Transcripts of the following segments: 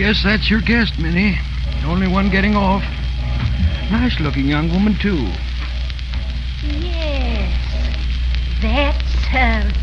Guess that's your guest, Minnie. Only one getting off. Nice-looking young woman, too. Yes. That's her.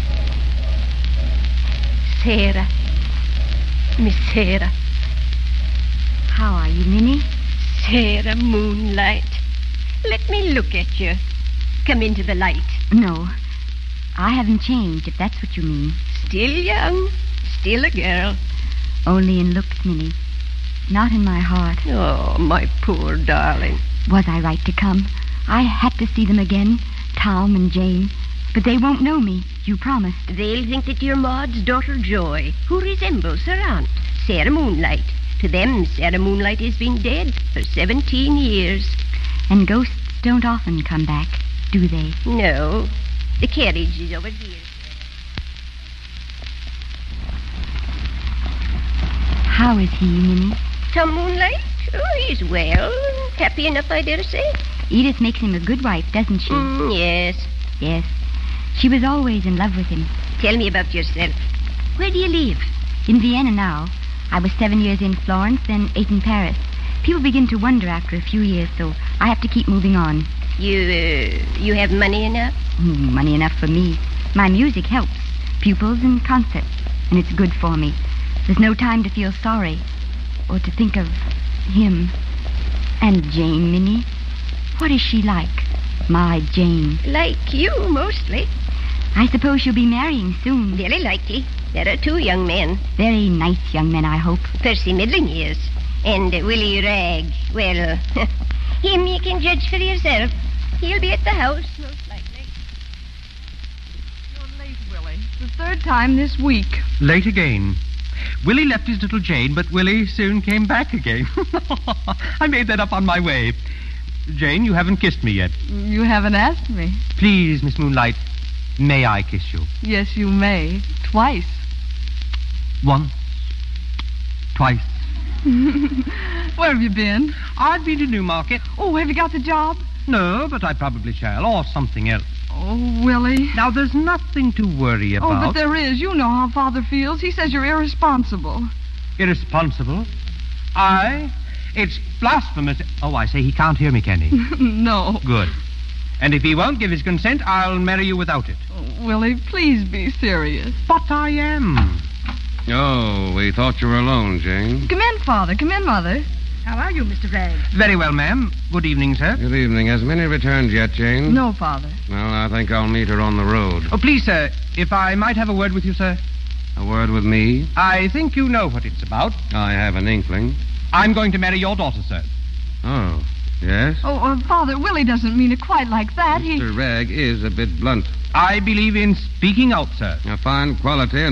Sarah. Miss Sarah. How are you, Minnie? Sarah Moonlight. Let me look at you. Come into the light. No. I haven't changed, if that's what you mean. Still young. Still a girl. Only in looks, Minnie. Not in my heart. Oh, my poor darling. Was I right to come? I had to see them again, Tom and Jane. But they won't know me. You promised. They'll think that you're Maud's daughter Joy, who resembles her aunt, Sarah Moonlight. To them, Sarah Moonlight has been dead for 17 years. And ghosts don't often come back, do they? No. The carriage is over here. How is he, Minnie? Tom Moonlight? Oh, he's well. Happy enough, I dare say. Edith makes him a good wife, doesn't she? Yes. Yes. She was always in love with him. Tell me about yourself. Where do you live? In Vienna now. I was 7 years in Florence, then 8 in Paris. People begin to wonder after a few years, so I have to keep moving on. You have money enough? Money enough for me. My music helps. Pupils and concerts. And it's good for me. There's no time to feel sorry. Or to think of him. And Jane, Minnie. What is she like? My Jane. Like you, mostly. I suppose she'll be marrying soon. Very likely. There are 2 young men. Very nice young men, I hope. Percy Middling is. And Willie Ragg. Well, him you can judge for yourself. He'll be at the house, most likely. You're late, Willie. The 3rd time this week. Late again. Willie left his little Jane, but Willie soon came back again. I made that up on my way. Jane, you haven't kissed me yet. You haven't asked me. Please, Miss Moonlight, may I kiss you? Yes, you may. Twice. Once. Twice. Where have you been? I've been to Newmarket. Oh, have you got the job? No, but I probably shall, or something else. Oh, Willie. Now, there's nothing to worry about. Oh, but there is. You know how Father feels. He says you're irresponsible. Irresponsible? I? It's blasphemous. Oh, I say, he can't hear me, can he? No. Good. And if he won't give his consent, I'll marry you without it. Oh, Willie, please be serious. But I am. Oh, we thought you were alone, Jane. Come in, Father. Come in, Mother. How are you, Mr. Ragg? Very well, ma'am. Good evening, sir. Good evening. Has Minnie returned yet, Jane? No, Father. Well, I think I'll meet her on the road. Oh, please, sir, if I might have a word with you, sir. A word with me? I think you know what it's about. I have an inkling. I'm going to marry your daughter, sir. Oh, yes? Oh, Father, Willie doesn't mean it quite like that. Mr. Ragg is a bit blunt. I believe in speaking out, sir. A fine quality.